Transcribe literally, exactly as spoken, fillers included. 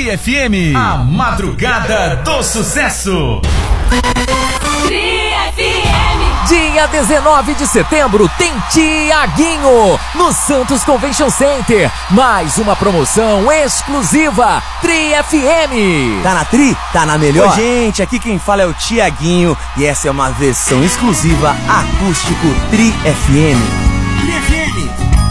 Tri F M, a madrugada do sucesso. Tri F M. Dia dezenove de setembro tem Tiaguinho no Santos Convention Center. Mais uma promoção exclusiva Tri F M. Tá na Tri? Tá na melhor? Oi, gente, aqui quem fala é o Tiaguinho e essa é uma versão exclusiva acústico Tri F M.